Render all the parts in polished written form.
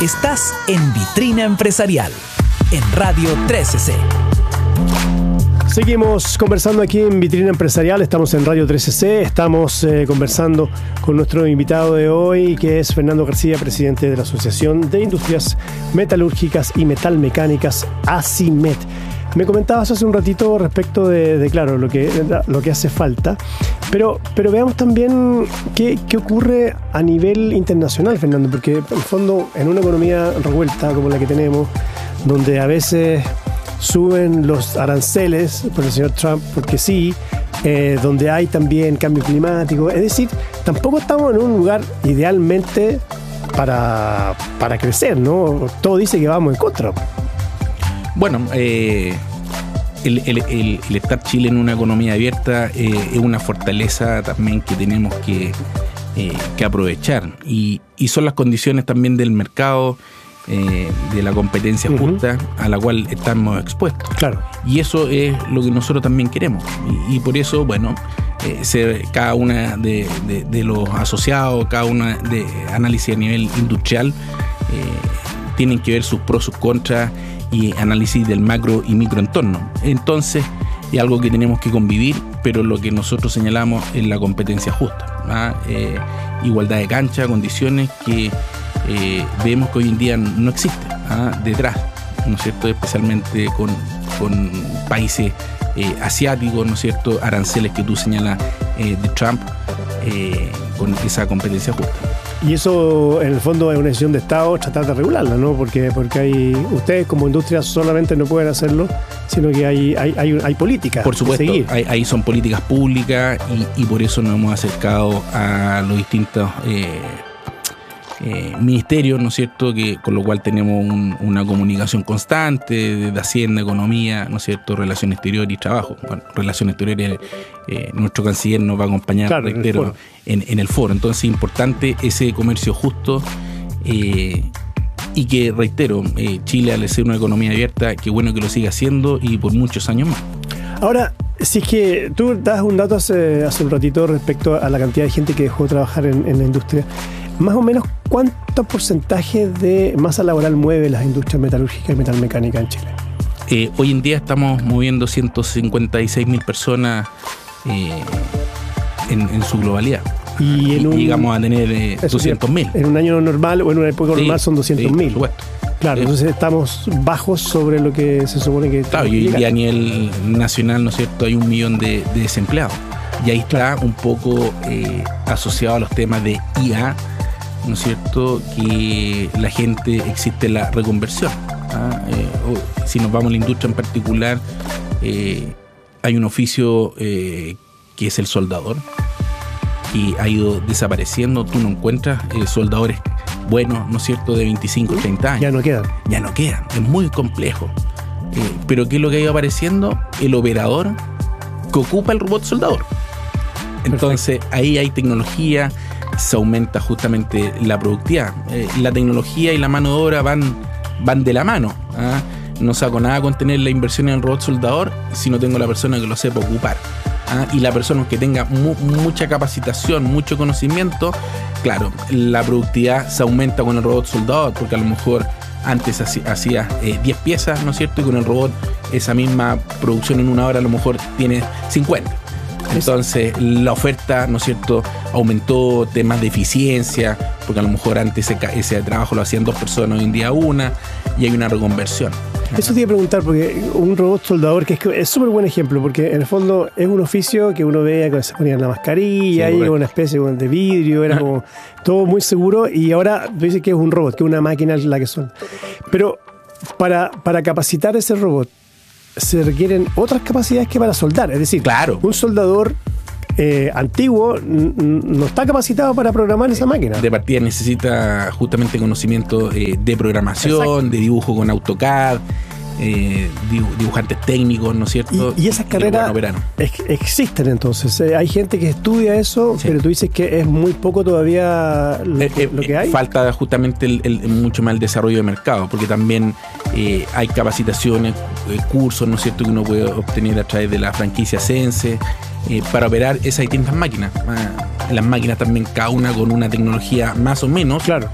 Estás en Vitrina Empresarial, en Radio 13C. Seguimos conversando aquí en Vitrina Empresarial, estamos en Radio 13C, estamos conversando con nuestro invitado de hoy, que es Fernando García, presidente de la Asociación de Industrias Metalúrgicas y Metalmecánicas, ASIMET. Me comentabas hace un ratito respecto de claro, lo que hace falta, pero veamos también qué ocurre a nivel internacional, Fernando, porque en el fondo, en una economía revuelta como la que tenemos, donde a veces suben los aranceles por el señor Trump, porque sí, donde hay también cambio climático, es decir, tampoco estamos en un lugar idealmente para crecer, ¿no? Todo dice que vamos en contra. Bueno, el estar Chile en una economía abierta es una fortaleza también que tenemos que aprovechar, y son las condiciones también del mercado, de la competencia justa a la cual estamos expuestos. Claro. Y eso es lo que nosotros también queremos. Y por eso, bueno, cada una de los asociados, cada una de análisis a nivel industrial, tienen que ver sus pros, sus contras y análisis del macro y microentorno. Entonces, es algo que tenemos que convivir, pero lo que nosotros señalamos es la competencia justa, igualdad de cancha, condiciones que vemos que hoy en día no existen detrás, ¿no es cierto? Especialmente con países asiáticos, ¿no es cierto? Aranceles que tú señalas de Trump, con esa competencia justa. Y eso, en el fondo, es una decisión de Estado tratar de regularla, ¿no? Porque ustedes como industria solamente no pueden hacerlo, sino que hay políticas. Por supuesto, ahí son políticas públicas, y por eso nos hemos acercado a los distintos ministerios, ¿no es cierto? Que con lo cual tenemos una comunicación constante desde Hacienda, Economía, ¿no es cierto? Relaciones Exteriores y Trabajo. Bueno, Relaciones Exteriores, nuestro canciller nos va a acompañar, claro, reitero, en el foro. Entonces, importante ese comercio justo, y que, reitero, Chile, al ser una economía abierta, qué bueno que lo siga haciendo y por muchos años más. Ahora, si es que tú das un dato hace un ratito respecto a la cantidad de gente que dejó de trabajar en la industria, más o menos, ¿cuánto porcentaje de masa laboral mueve las industrias metalúrgicas y metalmecánicas en Chile? Hoy en día estamos moviendo 156.000 personas en su globalidad. Y llegamos a tener 200.000. En un año normal o en una época normal son 200.000. Por supuesto. Claro, entonces estamos bajos sobre lo que se supone que... Claro, y hoy día a nivel nacional, ¿no es cierto?, hay 1 millón de desempleados. Y ahí está un poco asociado a los temas de IA, ¿no es cierto?, que la gente existe la reconversión. Si nos vamos a la industria en particular, hay un oficio que es el soldador, que ha ido desapareciendo. Tú no encuentras soldadores buenos, ¿no es cierto?, de 25, 30 años. Ya no quedan. Es muy complejo. Pero ¿qué es lo que ha ido apareciendo? El operador que ocupa el robot soldador. Entonces, ahí hay tecnología, se aumenta justamente la productividad. La tecnología y la mano de obra van de la mano. No saco nada con tener la inversión en el robot soldador si no tengo la persona que lo sepa ocupar. Y la persona que tenga mucha capacitación, mucho conocimiento, claro, la productividad se aumenta con el robot soldador, porque a lo mejor antes hacía 10 piezas, ¿no es cierto? Y con el robot esa misma producción en 1 hora a lo mejor tiene 50. Entonces la oferta, ¿no es cierto?, aumentó, temas de eficiencia, porque a lo mejor antes ese trabajo lo hacían 2 personas, hoy en día 1, y hay una reconversión. Eso te iba a preguntar, porque un robot soldador, que es súper buen ejemplo, porque en el fondo es un oficio que uno veía que se ponían la mascarilla, sí, y una especie de vidrio, era como todo muy seguro, y ahora tú dices que es un robot, que es una máquina la que son. Pero para capacitar ese robot, se requieren otras capacidades que para soldar. Es decir, claro, un soldador antiguo no está capacitado para programar esa máquina. De partida necesita justamente conocimiento de programación, exacto, de dibujo con AutoCAD, dibujantes técnicos, ¿no es cierto? Y esas carreras existen entonces. Hay gente que estudia eso, sí, pero tú dices que es muy poco todavía lo que hay. Falta justamente mucho más el desarrollo de mercado, porque también hay capacitaciones, cursos, ¿no es cierto?, que uno puede obtener a través de la franquicia Sense para operar esas distintas máquinas. Las máquinas también, cada una con una tecnología más o menos, claro,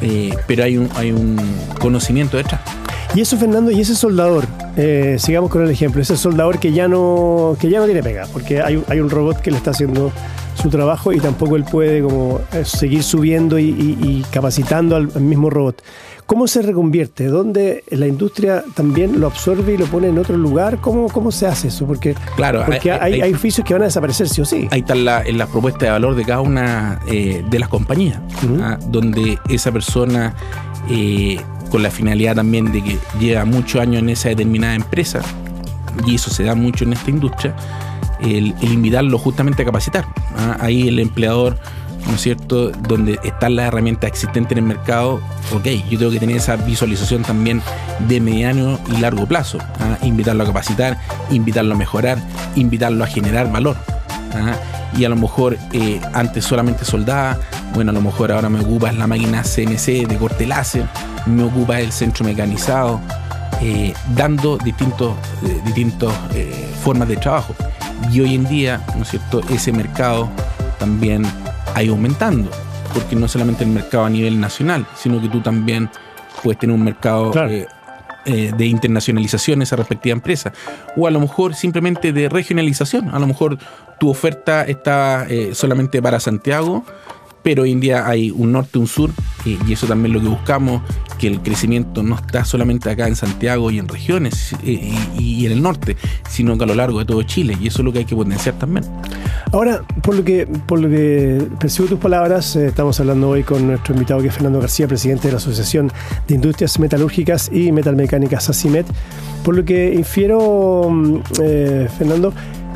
pero hay un conocimiento detrás. Y eso, Fernando, y ese soldador, sigamos con el ejemplo, ese soldador que ya no tiene pega, porque hay un robot que le está haciendo su trabajo y tampoco él puede como seguir subiendo y capacitando al mismo robot. ¿Cómo se reconvierte? ¿Dónde la industria también lo absorbe y lo pone en otro lugar? ¿Cómo se hace eso? Porque hay oficios que van a desaparecer sí o sí. Ahí está en la propuesta de valor de cada una de las compañías, donde esa persona, con la finalidad también de que lleva muchos años en esa determinada empresa, y eso se da mucho en esta industria, el invitarlo justamente a capacitar. Ahí el empleador, ¿no es cierto?, donde están las herramientas existentes en el mercado, yo tengo que tener esa visualización también de mediano y largo plazo. Invitarlo a capacitar, invitarlo a mejorar, invitarlo a generar valor. Y a lo mejor antes solamente soldaba, bueno, a lo mejor ahora me ocupa la máquina CNC de corte láser, me ocupa el centro mecanizado, dando distintas formas de trabajo. Y hoy en día, ¿no es cierto?, ese mercado también ha ido aumentando, porque no solamente el mercado a nivel nacional, sino que tú también puedes tener un mercado, claro, de internacionalización en esa respectiva empresa, o a lo mejor simplemente de regionalización. A lo mejor tu oferta está solamente para Santiago, pero hoy en día hay un norte, un sur, y eso también es lo que buscamos, que el crecimiento no está solamente acá en Santiago y en regiones y en el norte, sino que a lo largo de todo Chile, y eso es lo que hay que potenciar también. Ahora, por lo que percibo tus palabras, estamos hablando hoy con nuestro invitado, que es Fernando García, presidente de la Asociación de Industrias Metalúrgicas y Metalmecánicas, ASIMET. Por lo que infiero, Fernando,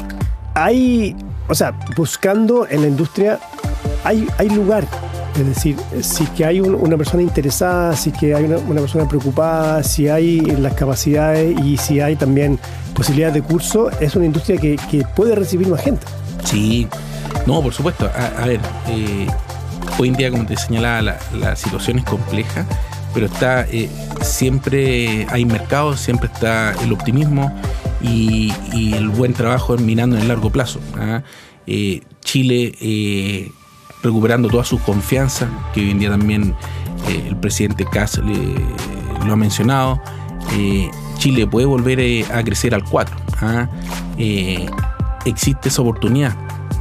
buscando en la industria, hay lugar. Es decir, si que hay una persona interesada, si que hay una persona preocupada, si hay las capacidades y si hay también posibilidades de curso, es una industria que puede recibir más gente. Sí, no, por supuesto. A ver, hoy en día, como te señalaba, la situación es compleja, pero está siempre hay mercado, siempre está el optimismo y el buen trabajo mirando en el largo plazo. Chile recuperando toda su confianza, que hoy en día también el presidente Kast lo ha mencionado. Chile puede volver a crecer al 4. Existe esa oportunidad.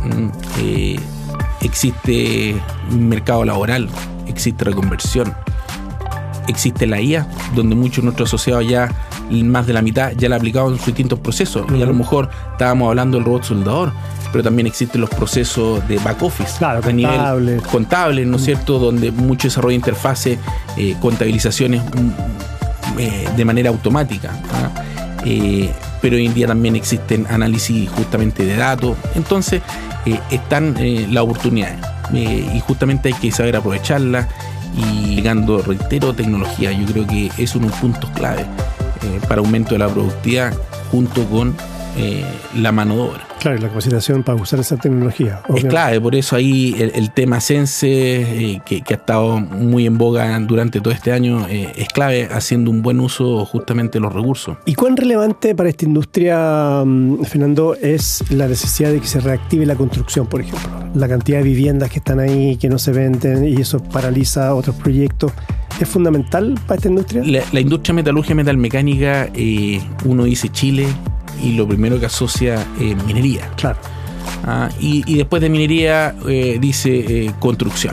Existe mercado laboral, existe reconversión, existe la IA, donde muchos de nuestros asociados ya, más de la mitad, ya la han aplicado en sus distintos procesos. Y a lo mejor estábamos hablando del robot soldador, pero también existen los procesos de back office, claro, a nivel contable, ¿no es cierto?, donde mucho desarrollo de interfase, contabilizaciones de manera automática. Pero hoy en día también existen análisis justamente de datos. Entonces están las oportunidades, y justamente hay que saber aprovecharlas, y llegando, reitero, tecnología. Yo creo que es uno de los puntos clave para aumento de la productividad, junto con la mano de obra. Claro, y la capacitación para usar esa tecnología. Es clave, por eso ahí el tema Sense, que ha estado muy en boga durante todo este año, es clave, haciendo un buen uso justamente de los recursos. ¿Y cuán relevante para esta industria, Fernando, es la necesidad de que se reactive la construcción, por ejemplo? La cantidad de viviendas que están ahí, que no se venden, y eso paraliza otros proyectos. ¿Es fundamental para esta industria? La industria metalúrgica y metalmecánica, uno dice Chile, y lo primero que asocia minería. Claro. Y después de minería dice construcción.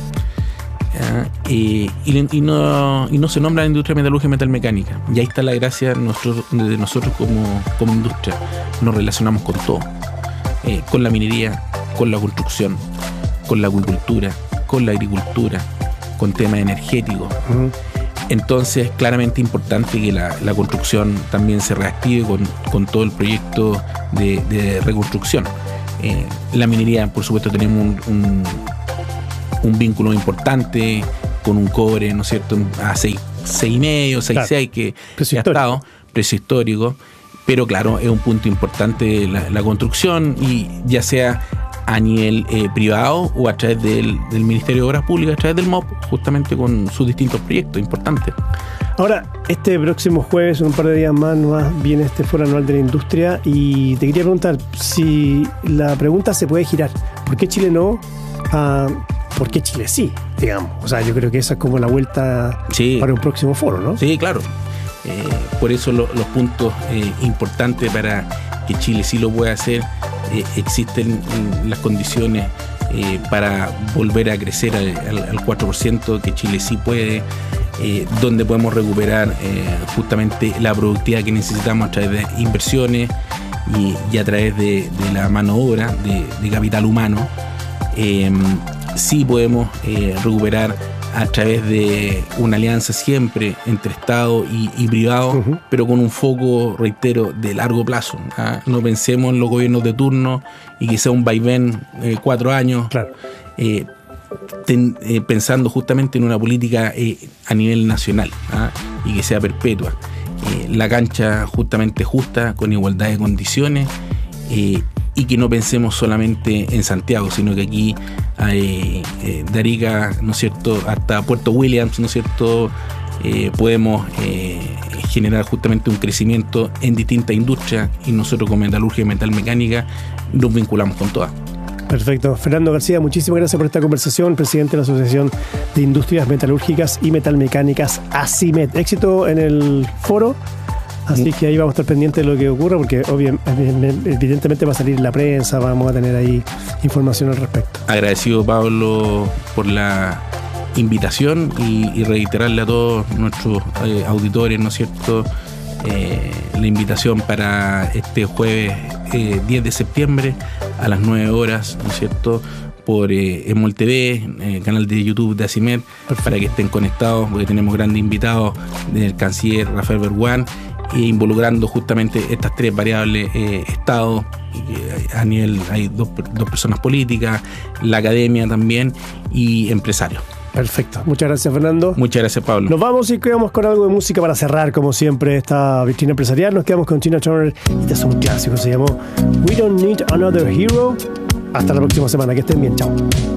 Y no se nombra la industria metalúrgica y metalmecánica. Y ahí está la gracia de nosotros como industria. Nos relacionamos con todo. Con la minería, con la construcción, con la acuicultura, con la agricultura, con temas energéticos. Uh-huh. Entonces, claramente importante que la construcción también se reactive con todo el proyecto de reconstrucción. La minería, por supuesto, tenemos un vínculo importante con un cobre, ¿no es cierto?, a 6,5, 6,6, claro, que ha estado, precio histórico, pero claro, es un punto importante la construcción, y ya sea a nivel privado o a través del Ministerio de Obras Públicas, a través del MOP, justamente con sus distintos proyectos importantes. Ahora, este próximo jueves, en un par de días más, viene este Foro Anual de la Industria, y te quería preguntar si la pregunta se puede girar. ¿Por qué Chile no? ¿por qué Chile sí? Digamos. O sea, yo creo que esa es como la vuelta para un próximo foro, ¿no? Sí, claro. Por eso los puntos importantes para que Chile sí lo pueda hacer, existen las condiciones para volver a crecer al 4%, que Chile sí puede, donde podemos recuperar justamente la productividad que necesitamos a través de inversiones y a través de la mano de obra, de capital humano. Sí podemos recuperar a través de una alianza siempre entre Estado y privado, pero con un foco, reitero, de largo plazo. No pensemos en los gobiernos de turno y que sea un vaivén 4 años, claro. Pensando justamente en una política a nivel nacional y que sea perpetua. La cancha justamente justa, con igualdad de condiciones, y que no pensemos solamente en Santiago, sino que aquí de Arica, ¿no es cierto?, hasta Puerto Williams, ¿no es cierto?, podemos generar justamente un crecimiento en distintas industrias, y nosotros con metalurgia y metalmecánica nos vinculamos con todas. Perfecto. Fernando García, muchísimas gracias por esta conversación, presidente de la Asociación de Industrias Metalúrgicas y Metalmecánicas, ACIMET. Éxito en el foro. Así que ahí vamos a estar pendientes de lo que ocurra, porque evidentemente va a salir en la prensa, vamos a tener ahí información al respecto. Agradecido, Pablo, por la invitación y reiterarle a todos nuestros auditores, ¿no es cierto?, la invitación para este jueves 10 de septiembre a las 9 horas, ¿no es cierto?, por EMOL TV, canal de YouTube de ACIMET, para que estén conectados, porque tenemos grandes invitados del canciller Rafael Berguán, involucrando justamente estas 3 variables: Estado, a nivel hay dos personas políticas, la academia también, y empresarios. Perfecto. Muchas gracias, Fernando. Muchas gracias, Pablo. Nos vamos y quedamos con algo de música para cerrar, como siempre, esta vitrina empresarial. Nos quedamos con Tina Turner, y este es un clásico, se llamó We Don't Need Another Hero. Hasta la próxima semana, que estén bien, chao.